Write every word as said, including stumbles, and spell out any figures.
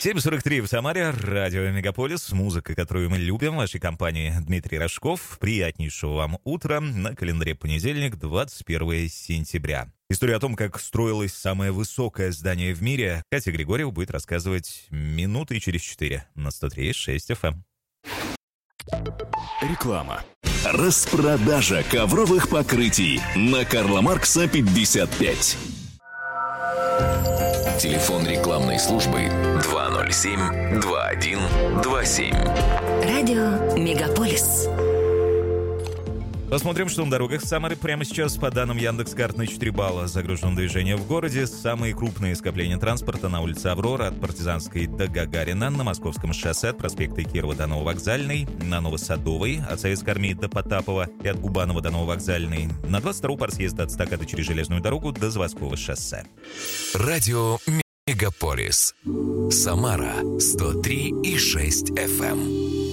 семь сорок три в Самаре, радио Мегаполис, музыка, которую мы любим, в вашей компании Дмитрий Рожков. Приятнейшего вам утра, на календаре понедельник, двадцать первое сентября. Историю о том, как строилось самое высокое здание в мире, Катя Григорьева будет рассказывать минуты через четыре на сто три и шесть эф эм. Реклама. Распродажа ковровых покрытий на Карла Маркса пятьдесят пять. Телефон рекламной службы два ноль семь два один два семь. Радио Мегаполис. Посмотрим, что на дорогах Самары прямо сейчас. По данным Яндекс.Карт, на четыре балла загружено движение в городе. Самые крупные скопления транспорта на улице Аврора от Партизанской до Гагарина, на Московском шоссе от проспекта Кирова до Нововокзальной, на Новосадовой от Советской армии до Потапова и от Губанова до Нововокзальной, на двадцать втором партсъезда от Стаката через Железную дорогу до Заводского шоссе. Радио Мегаполис. Самара сто три и шесть эф эм.